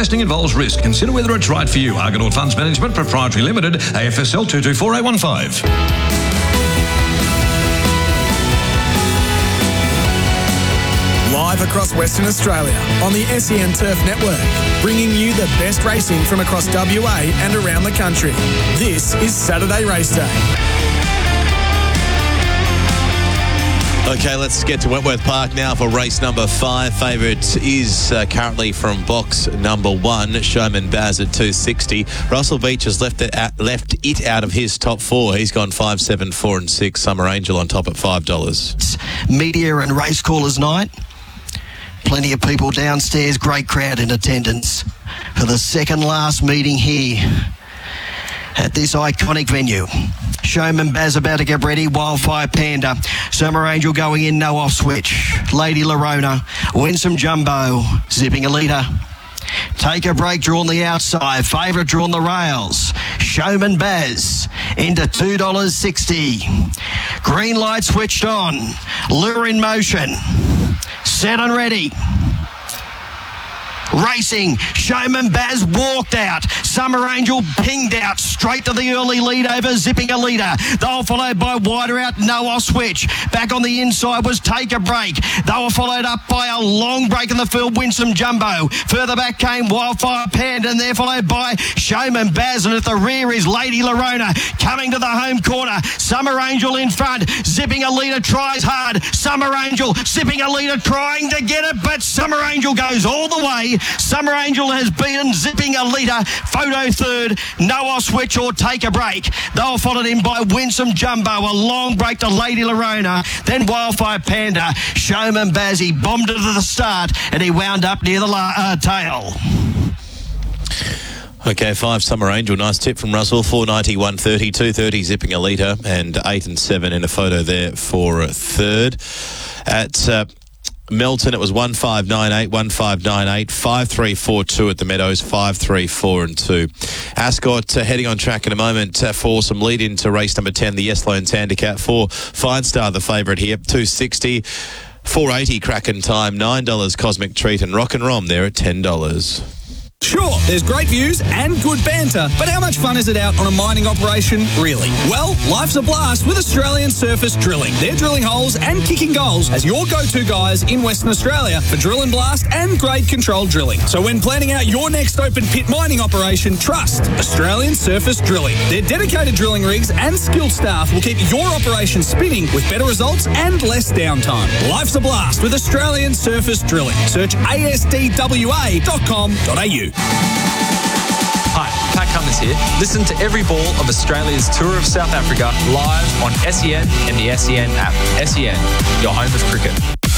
investing involves risk. Consider whether it's right for you. Argonaut Funds Management Proprietary Limited, AFSL 224815. Live across Western Australia on the SEN Turf Network, bringing you the best racing from across WA and around the country. This is Saturday Race Day. Okay, let's get to Wentworth Park now for race number 5. Favourite is currently from box number 1, Showman Baz at 260. Russell Beach has left it out of his top 4. He's gone 5, 7, 4 and 6. Summer Angel on top at $5. Media and race callers night. Plenty of people downstairs, great crowd in attendance for the second last meeting here at this iconic venue. Showman Baz about to get ready. Wildfire Panda. Summer Angel going in, no off switch. Lady Lorona. Winsome Jumbo. Zipping a leader. Take a break, drawn the outside. Favourite drawn the rails. Showman Baz into $2.60. Green light switched on. Lure in motion. Set and ready. Racing. Showman Baz walked out. Summer Angel pinged out straight to the early lead over Zipping a leader. They were followed by Wider Out, No Off Switch. Back on the inside was Take a Break. They were followed up by a long break in the field, Winsome Jumbo. Further back came Wildfire Panda, and they're followed by Showman Baz, and at the rear is Lady Lorona coming to the home corner. Summer Angel in front. Zipping a leader tries hard. Summer Angel Zipping a leader trying to get it, but Summer Angel goes all the way. Summer Angel has beaten Zipping a leader. Photo third. No Off Switch or Take a Break. They were followed in by Winsome Jumbo. A long break to Lady Lorona. Then Wildfire Panda. Showman Baz, he bombed it at the start and he wound up near the tail. Okay, 5 Summer Angel, nice tip from Russell. 490, 130, 230 Zipping a leader, and 8 and 7 in a photo there for third. At Melton, it was 1598, 1598, 5342 at the Meadows, 534 and 2. Ascot heading on track in a moment for some lead into race number 10, the Yes Loans Handicap. For Fine Star, the favourite here, 260, 480 Kraken Time, $9 Cosmic Treat, and Rock and Rom there at $10. Sure, there's great views and good banter, but how much fun is it out on a mining operation, really? Well, life's a blast with Australian Surface Drilling. They're drilling holes and kicking goals as your go-to guys in Western Australia for drill and blast and grade control drilling. So when planning out your next open pit mining operation, trust Australian Surface Drilling. Their dedicated drilling rigs and skilled staff will keep your operation spinning with better results and less downtime. Life's a blast with Australian Surface Drilling. Search asdwa.com.au. Hi, Pat Cummins here. Listen to every ball of Australia's Tour of South Africa live on SEN and the SEN app. SEN, your home of cricket.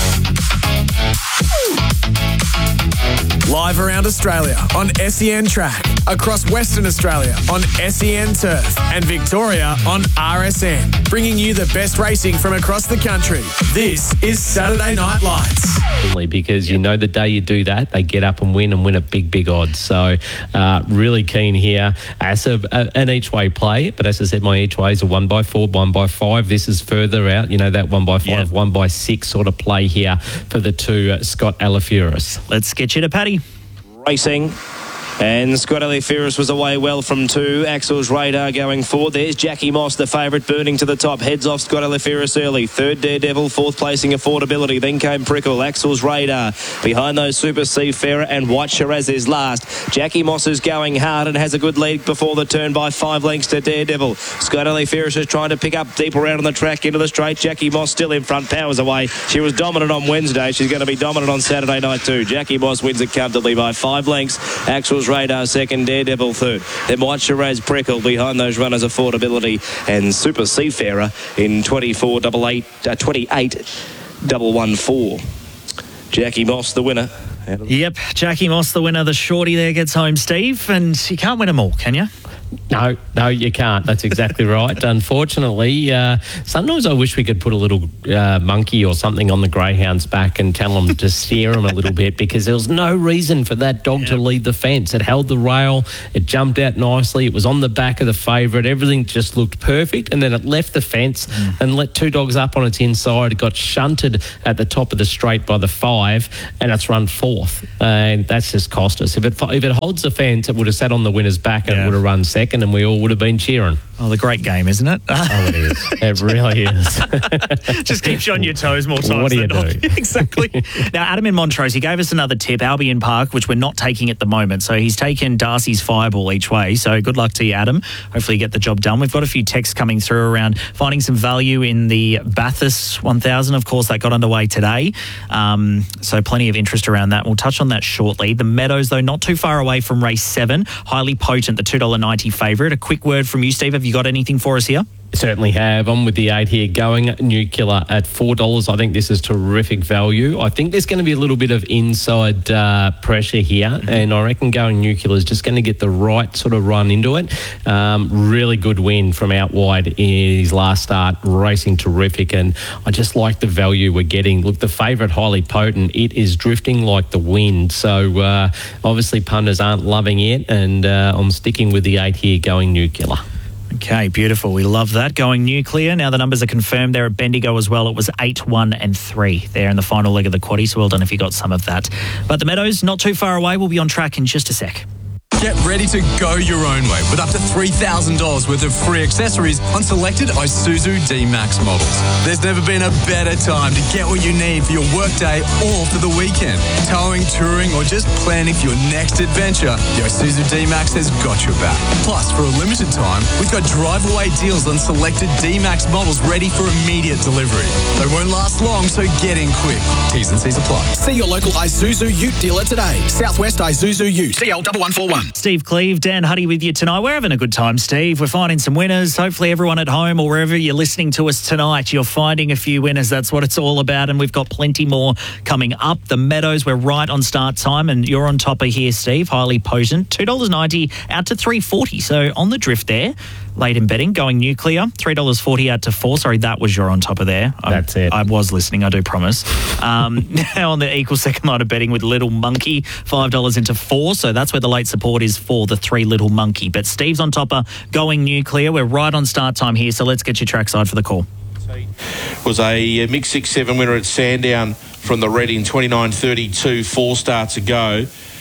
Live around Australia on SEN Track, across Western Australia on SEN Turf, and Victoria on RSN, bringing you the best racing from across the country. This is Saturday Night Lights. Because you know the day you do that, they get up and win at big odds. So really keen here. As an each-way play, but as I said, my each ways are 1x4, 1x5. This is further out, you know, that 1x5, 1x6 sort of play here for the two Scott Alafuris. Let's get you to Paddy. Racing. And Scott Alafuris was away well from 2. Axel's Radar going forward. There's Jackie Moss, the favourite, burning to the top. Heads off Scott Alafuris early. Third, Daredevil. Fourth, placing Affordability. Then came Prickle. Axel's Radar. Behind those, Super Seafarer and White Shiraz is last. Jackie Moss is going hard and has a good lead before the turn by 5 lengths to Daredevil. Scott Alafuris is trying to pick up deep around on the track into the straight. Jackie Moss still in front. Powers away. She was dominant on Wednesday. She's going to be dominant on Saturday night too. Jackie Moss wins it comfortably by 5 lengths. Axel's Radar second, Daredevil third. Then White Shiraz Prickle behind those runners, Affordability and Super Seafarer in 28-114. Jackie Moss the winner. Yep, Jackie Moss the winner. The shorty there gets home, Steve, and you can't win them all, can you? No, you can't. That's exactly right. Unfortunately, sometimes I wish we could put a little monkey or something on the greyhound's back and tell them to steer them a little bit, because there was no reason for that dog to lead the fence. It held the rail. It jumped out nicely. It was on the back of the favourite. Everything just looked perfect. And then it left the fence and let two dogs up on its inside. It got shunted at the top of the straight by the 5, and it's run 4th. And that's just cost us. If it holds the fence, it would have sat on the winner's back and it would have run second, and we all would have been cheering. Oh, the great game, isn't it? Oh, it is. It really is. Just keeps you on your toes more times What do you than do? not. Exactly. Now, Adam in Montrose, he gave us another tip, Albion Park, which we're not taking at the moment. So he's taken Darcy's Fireball each way. So good luck to you, Adam. Hopefully you get the job done. We've got a few texts coming through around finding some value in the Bathurst 1000. Of course, that got underway today. So plenty of interest around that. We'll touch on that shortly. The Meadows, though, not too far away from race 7. Highly potent, the $2.90 favourite. A quick word from you, Steve. Have you got anything for us here? Certainly have. I'm with the 8 here, Going Nuclear at $4. I think this is terrific value. I think there's going to be a little bit of inside pressure here, and I reckon Going Nuclear is just going to get the right sort of run into it. Really good win from out wide in his last start, racing terrific, and I just like the value we're getting. Look, the favourite, Highly Potent, it is drifting like the wind, so obviously punters aren't loving it, and I'm sticking with the 8 here, Going Nuclear. Okay, beautiful. We love that. Going Nuclear. Now the numbers are confirmed there at Bendigo as well. It was 8, 1 and 3 there in the final leg of the quaddie, so well done if you got some of that. But the Meadows, not too far away. We'll be on track in just a sec. Get ready to go your own way with up to $3,000 worth of free accessories on selected Isuzu D-Max models. There's never been a better time to get what you need for your workday or for the weekend. Towing, touring, or just planning for your next adventure, the Isuzu D-Max has got your back. Plus, for a limited time, we've got drive-away deals on selected D-Max models ready for immediate delivery. They won't last long, so get in quick. T's and C's apply. See your local Isuzu Ute dealer today. Southwest Isuzu Ute. CL1141. Steve Cleve, Dan Huddy with you tonight. We're having a good time, Steve. We're finding some winners. Hopefully everyone at home or wherever you're listening to us tonight, you're finding a few winners. That's what it's all about, and we've got plenty more coming up. The Meadows, we're right on start time, and you're on top of here, Steve. Highly potent. $2.90 out to $3.40. So on the drift there. Late in betting, Going Nuclear, $3.40 out to $4. Sorry, that was your on top of there. That's it. I was listening, I do promise. Now on the equal second line of betting with Little Monkey, $5 into $4. So that's where the late support is for the 3 Little Monkey. But Steve's on top of Going Nuclear. We're right on start time here, so let's get you trackside for the call. Was a mixed 6-7 winner at Sandown from the Reading, 29.32, 4 starts ago.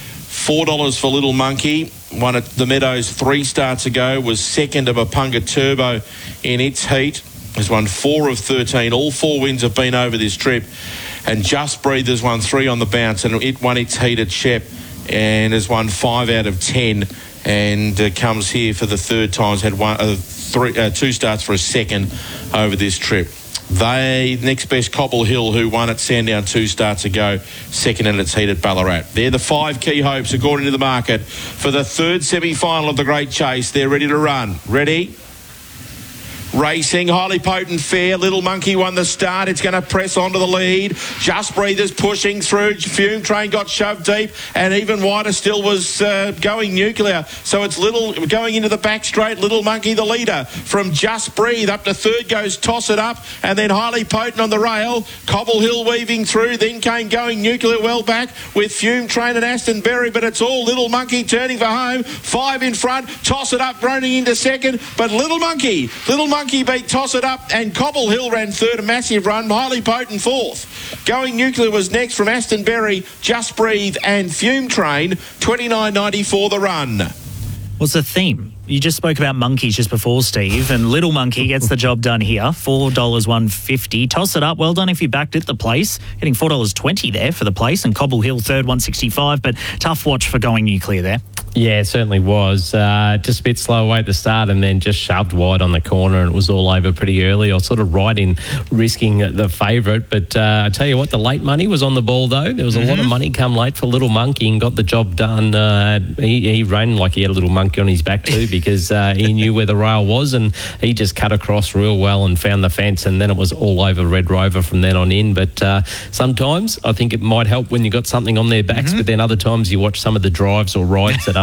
$4 for Little Monkey. Won at the Meadows 3 starts ago. Was second of Apunga Turbo in its heat. Has won 4 of 13. All 4 wins have been over this trip. And Just Breathe has won 3 on the bounce, and it won its heat at Shep and has won 5 out of 10. And comes here for the third time. Has had 2 starts for a second over this trip. They, next best, Cobble Hill, who won at Sandown 2 starts ago, second in its heat at Ballarat. They're the 5 key hopes, according to the market, for the third semi-final of the Great Chase. They're ready to run. Ready? Racing, Highly Potent Fair. Little Monkey won the start. It's going to press onto the lead. Just Breathe is pushing through. Fume Train got shoved deep, and even wider still was Going Nuclear. So it's Little going into the back straight. Little Monkey the leader from Just Breathe. Up to third goes Toss It Up, and then Highly Potent on the rail. Cobble Hill weaving through. Then came Going Nuclear well back with Fume Train and Aston Berry, but it's all Little Monkey turning for home. 5 in front. Toss It Up running into second, but Little Monkey beat Toss It Up, and Cobble Hill ran third, a massive run. Highly Potent fourth. Going Nuclear was next from Aston Berry, Just Breathe and Fume Train. $29.94 the run. What's the theme? You just spoke about monkeys just before, Steve, and Little Monkey gets the job done here. $4, $1.50. Toss It Up, well done if you backed it, the place. Getting $4.20 there for the place, and Cobble Hill third, $1.65, but tough watch for Going Nuclear there. Yeah, it certainly was. Just a bit slow away at the start, and then just shoved wide on the corner, and it was all over pretty early. I was sort of right in risking the favourite, but I tell you what, the late money was on the ball, though. There was a lot of money come late for Little Monkey and got the job done. He ran like he had a little monkey on his back too, because he knew where the rail was, and he just cut across real well and found the fence, and then it was all over Red Rover from then on in. But sometimes I think it might help when you got something on their backs, but then other times you watch some of the drives or rides that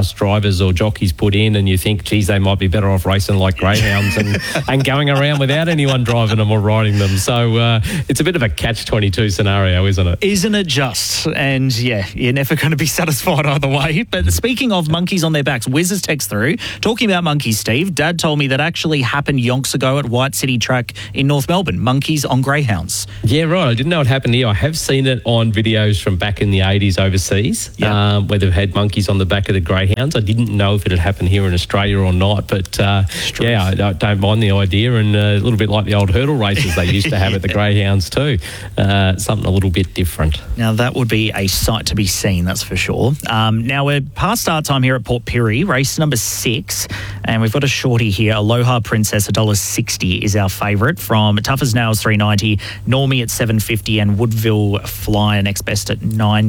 fast drivers or jockeys put in, and you think, geez, they might be better off racing like greyhounds and going around without anyone driving them or riding them. So it's a bit of a catch-22 scenario, isn't it? Isn't it just? And yeah, you're never going to be satisfied either way. But speaking of monkeys on their backs, Wiz has text through. Talking about monkeys, Steve, Dad told me that actually happened yonks ago at White City Track in North Melbourne. Monkeys on greyhounds. Yeah, right. I didn't know it happened here. I have seen it on videos from back in the 80s overseas, where they've had monkeys on the back of the greyhounds. I didn't know if it had happened here in Australia or not, but yeah, I don't mind the idea, and a little bit like the old hurdle races they used to have at the greyhounds too. Something a little bit different. Now, that would be a sight to be seen, that's for sure. Now, we're past start time here at Port Pirie, race number 6, and we've got a shorty here. Aloha Princess, $1.60 is our favourite from Tough as Nails, $3.90, Normie at $7.50, and Woodville Flyer next best at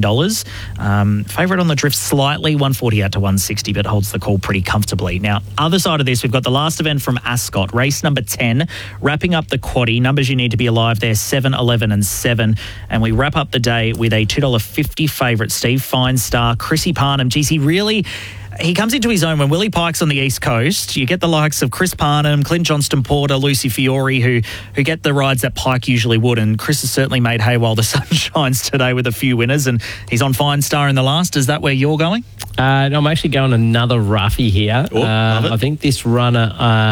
$9. Favourite on the drift slightly, $1.40 out to $1.60, but holds the call pretty comfortably. Now, other side of this, we've got the last event from Ascot, race number 10, wrapping up the quaddie. Numbers you need to be alive there, 7, 11 and 7. And we wrap up the day with a $2.50 favourite, Steve Fine Star, Chrissy Parnham. Geez, he comes into his own when Willie Pike's on the East Coast. You get the likes of Chris Parnham, Clint Johnston Porter, Lucy Fiore, who get the rides that Pike usually would. And Chris has certainly made hay while the sun shines today with a few winners. And he's on Fine Star in the last. Is that where you're going? No, I'm actually going another roughie here. I think this runner,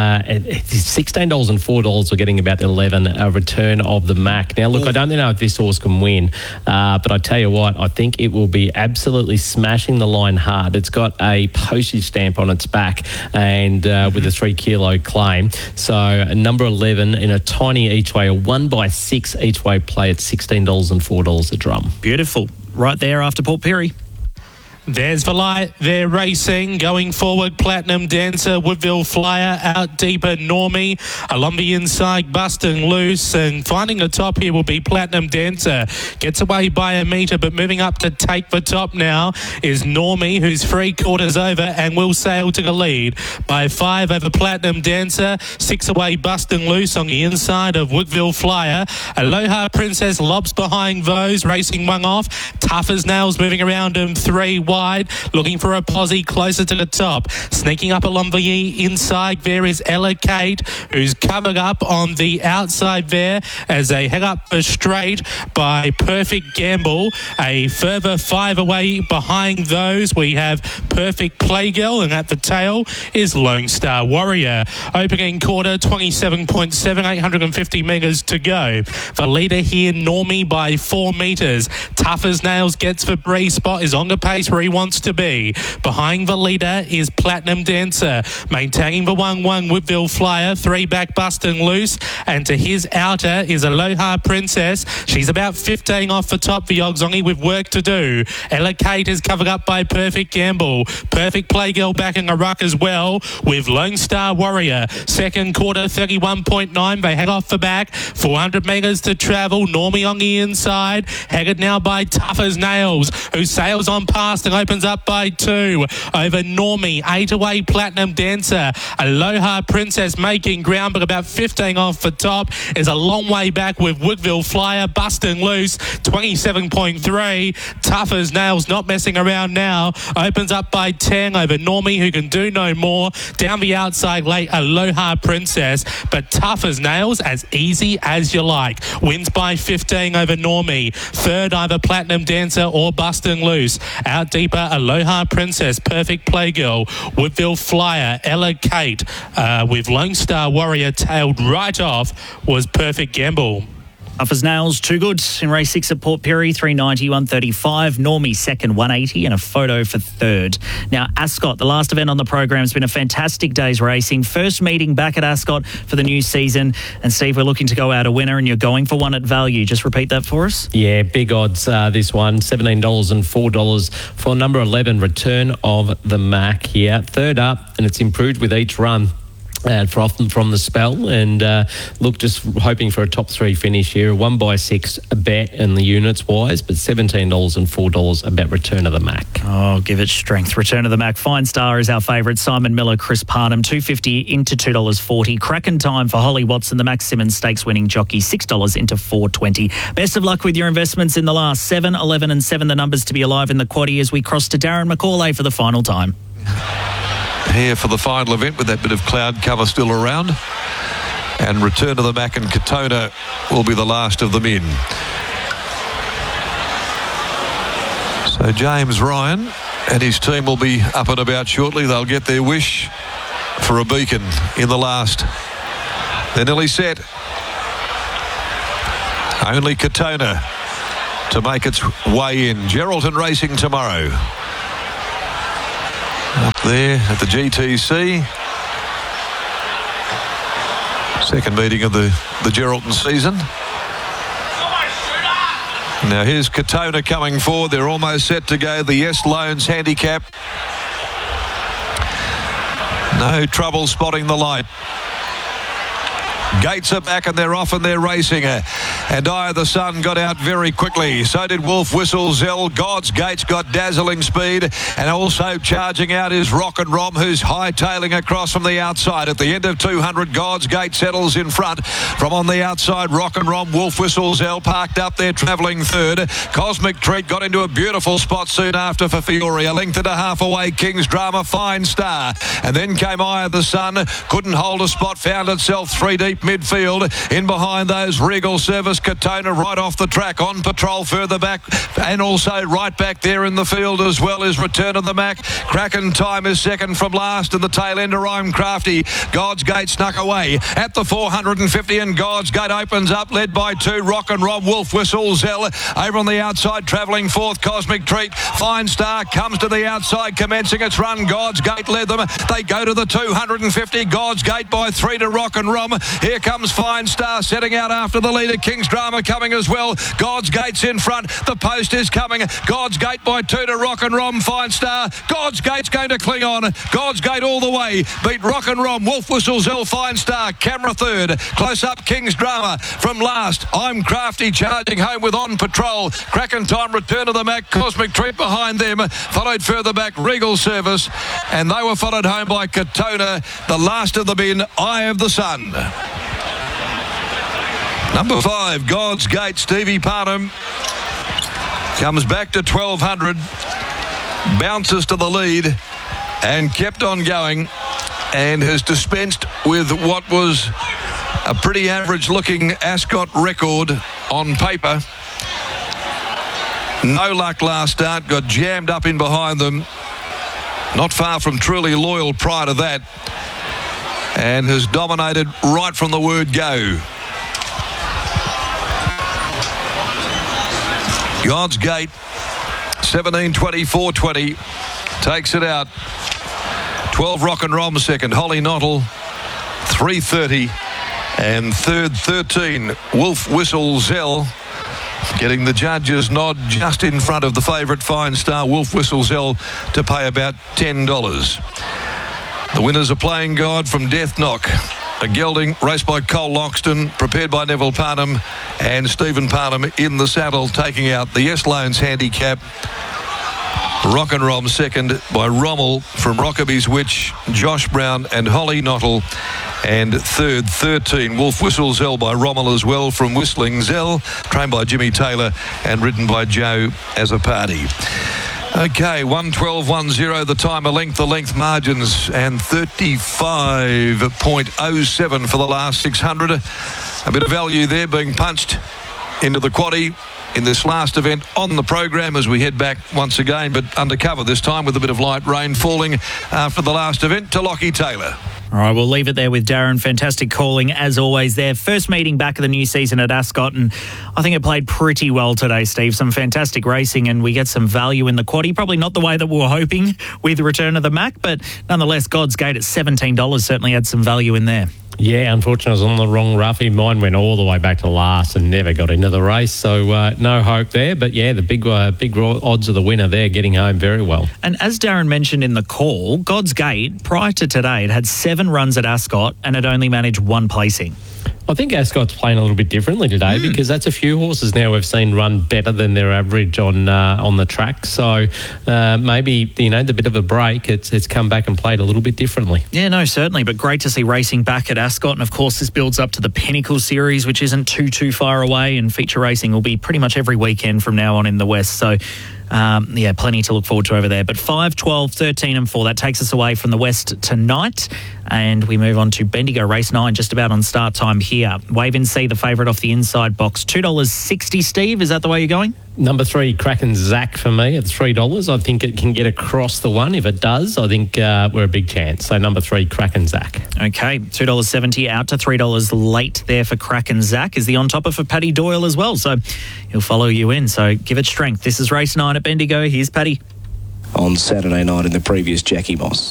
$16 and $4 are getting about 11, a return of the Mac. Now, look, I don't know if this horse can win, but I tell you what, I think it will be absolutely smashing the line hard. It's got a postage stamp on its back and with a 3 kilo claim. So number 11 in a tiny each way, a 1x6 each way play at $16 and $4 a drum. Beautiful. Right there after Port Pirie. There's Verlight, they're racing, going forward, Platinum Dancer, Woodville Flyer, out deeper, Normie, along the inside, busting loose, and finding the top here will be Platinum Dancer. Gets away by a metre, but moving up to take the top now is Normie, who's 3/4 over and will sail to the lead by 5 over Platinum Dancer, 6 away, busting loose on the inside of Woodville Flyer. Aloha Princess lobs behind those, racing one off. Tough as Nails moving around him, 3 wide, looking for a posse closer to the top. Sneaking up along the inside there is Ella Kate, who's covered up on the outside there as they head up the straight by Perfect Gamble. A further 5 away behind those we have Perfect Playgirl, and at the tail is Lone Star Warrior. Opening quarter, 27.7, 850 metres to go. The leader here, Normie, by 4 metres. Tough as Nails gets the breeze spot, is on the pace where he wants to be. Behind the leader is Platinum Dancer, maintaining the 1-1 Woodville Flyer, 3 back busting loose, and to his outer is Aloha Princess. She's about 15 off the top, the Ogzongi, with work to do. Ella Kate is covered up by Perfect Gamble. Perfect Playgirl back in a ruck as well with Lone Star Warrior. Second quarter, 31.9. They head off the back, 400 metres to travel. Normie on the inside, headed now by Tough as Nails, who sails on past and opens up by 2 over Normie. 8 away Platinum Dancer. Aloha Princess making ground, but about 15 off the top is a long way back with Woodville Flyer busting loose, 27.3. Tough as Nails not messing around now, opens up by 10 over Normie, who can do no more. Down the outside late Aloha Princess, but Tough as Nails as easy as you like. Wins by 15 over Normie. Third either Platinum Dancer or busting loose. Out deeper Aloha Princess, Perfect Playgirl, Woodville Flyer, Ella Kate with Lone Star Warrior tailed right off was Perfect Gamble. Tough as Nails, too good in race 6 at Port Pirie, 390, 135. Normie second, 180, and a photo for third. Now, Ascot, the last event on the program, has been a fantastic day's racing. First meeting back at Ascot for the new season. And Steve, we're looking to go out a winner, and you're going for one at value. Just repeat that for us. Yeah, big odds this one, $17 and $4 for number 11, Return of the Mac here. Third up, and it's improved with each run. From the spell, and look, just hoping for a top 3 finish here. 1x6 a bet in the units wise, but $17 and $4 about Return of the Mac. Oh, give it strength. Return of the Mac. Fine Star is our favourite. Simon Miller, Chris Parnham, $2.50 into $2.40. Cracking time for Holly Watson, the Mac Simmons Stakes winning jockey, $6 into $4.20. Best of luck with your investments in the last 7, 11 and 7, the numbers to be alive in the quaddie as we cross to Darren McCauley for the final time. here for the final event with that bit of cloud cover still around. And Return to the Mac and Katona will be the last of them in. So James Ryan and his team will be up and about shortly. They'll get their wish for a beacon in the last. They're nearly set. Only Katona to make its way in. Geraldton racing tomorrow. Up there at the GTC. Second meeting of the Geraldton season. Now here's Katona coming forward. They're almost set to go. The Yes Loans handicap. No trouble spotting the light. Gates are back and they're off and they're racing. And Eye of the Sun got out very quickly. So did Wolf Whistle Zell. God's Gates got dazzling speed. And also charging out is Rock and Rom, who's hightailing across from the outside. At the end of 200, God's Gate settles in front. From on the outside, Rock and Rom, Wolf Whistle Zell parked up there, travelling third. Cosmic Treat got into a beautiful spot soon after for Fiore. A length and a half away, King's Drama, Fine Star. And then came Eye of the Sun. Couldn't hold a spot, found itself 3 deep midfield. In behind those, Regal Service, Katona right off the track, on patrol further back, and also right back there in the field as well as Return of the Mac. Kraken Time is second from last, and the tail ender, I'm Crafty. God's Gate snuck away at the 450, and God's Gate opens up, led by 2, Rock and Rob, Wolf Whistle Zell. Over on the outside, travelling fourth, Cosmic Treat. Fine Star comes to the outside, commencing its run. God's Gate led them. They go to the 250. God's Gate by 3 to Rock and Rom. Here comes Fine Star setting out after the leader. King's Drama coming as well. God's Gate's in front. The post is coming. God's Gate by 2 to Rock and Rom. Fine Star. God's Gate's going to cling on. God's Gate all the way. Beat Rock and Rom. Wolf Whistle Zell. Fine Star. Camera third. Close up King's Drama. From last, I'm Crafty charging home with On Patrol. Kraken Time, Return of the Mac. Cosmic Treat behind them. Followed further back Regal Service. And they were followed home by Katona. The last of them in Eye of the Sun. Number 5, God's Gate, Stevie Parnham, comes back to 1200, bounces to the lead and kept on going and has dispensed with what was a pretty average looking Ascot record on paper. No luck last start, got jammed up in behind them, not far from Truly Loyal prior to that, and has dominated right from the word go. God's Gate, 17:24:20, takes it out. 12 Rock and Rom second, Holly Nottle 3:30, and third 13 Wolf Whistle Zell, getting the judges' nod just in front of the favourite Fine Star Wolf Whistle Zell to pay about $10. The winners are Playing God from Death Knock. A gelding raced by Cole Loxton, prepared by Neville Parnham, and Stephen Parnham in the saddle, taking out the Yes Loans handicap. Rock and Rom second by Rommel from Rockaby's Witch, Josh Brown and Holly Nottle. And third, 13, Wolf Whistle Zell by Rommel as well from Whistling Zell, trained by Jimmy Taylor and ridden by Joe as a party. Okay, 1:12:10 the time, a length, the length margins, and 35.07 for the last 600. A bit of value there being punched into the quaddie in this last event on the program as we head back once again, but undercover this time with a bit of light rain falling after the last event to Lockie Taylor. All right, we'll leave it there with Darren. Fantastic calling, as always, there. First meeting back of the new season at Ascot, and I think it played pretty well today, Steve. Some fantastic racing, and we get some value in the quaddie. Probably not the way that we were hoping with the Return of the Mac, but nonetheless, God's Gate at $17 certainly had some value in there. Yeah, unfortunately, I was on the wrong roughie. Mine went all the way back to last and never got into the race, so no hope there. But yeah, the big odds of the winner there, getting home very well. And as Darren mentioned in the call, God's Gate, prior to today, it had 7 runs at Ascot and it only managed 1 placing. I think Ascot's playing a little bit differently today because that's a few horses now we've seen run better than their average on the track. So maybe, the bit of a break, it's come back and played a little bit differently. Yeah, no, certainly. But great to see racing back at Ascot. And of course, this builds up to the Pinnacle Series, which isn't too far away. And feature racing will be pretty much every weekend from now on in the West. So plenty to look forward to over there. But 5, 12, 13 and 4, that takes us away from the West tonight. And we move on to Bendigo, race 9, just about on start time here. Wave and See, the favourite off the inside box, $2.60, Steve. Is that the way you're going? Number 3, Kraken Zach for me at $3. I think it can get across the one. If it does, I think we're a big chance. So number 3, Kraken Zach. Okay, $2.70 out to $3 late there for Kraken Zach. Is the on topper for Paddy Doyle as well. So he'll follow you in. So give it strength. This is race 9 at Bendigo. Here's Paddy. On Saturday night in the previous Jackie Moss.